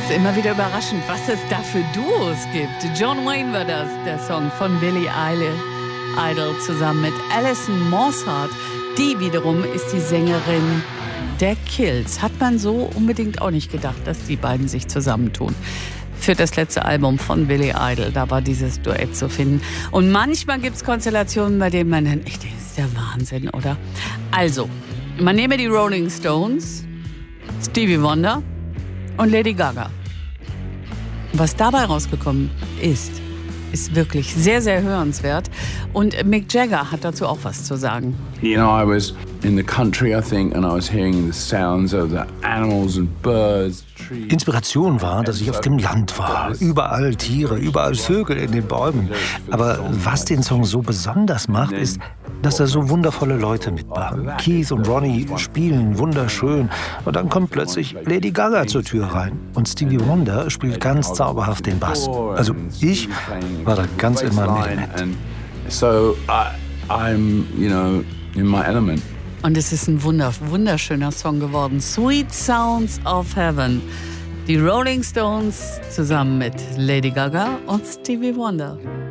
ist immer wieder überraschend, was es da für Duos gibt. John Wayne war das, der Song von Billie Idol zusammen mit Alison Mosshart. Die wiederum ist die Sängerin der Kills. Hat man so unbedingt auch nicht gedacht, dass die beiden sich zusammentun. Für das letzte Album von Billie Idol, da war dieses Duett zu finden. Und manchmal gibt es Konstellationen, bei denen man dann, echt, das ist der Wahnsinn, oder? Also, man nehme die Rolling Stones, Stevie Wonder und Lady Gaga. Was dabei rausgekommen ist wirklich sehr, sehr hörenswert. Und Mick Jagger hat dazu auch was zu sagen. You know, I was in the country, I think, and I was hearing the sounds of the animals and birds. Inspiration war, dass ich auf dem Land war. Überall Tiere, überall Vögel in den Bäumen. Aber was den Song so besonders macht, ist, dass da so wundervolle Leute mitmachen. Keith und Ronnie spielen wunderschön. Und dann kommt plötzlich Lady Gaga zur Tür rein. Und Stevie Wonder spielt ganz zauberhaft den Bass. Also ich war da ganz in meinem Element. So I'm, in my element. Und es ist ein wunderschöner Song geworden. Sweet Sounds of Heaven. Die Rolling Stones zusammen mit Lady Gaga und Stevie Wonder.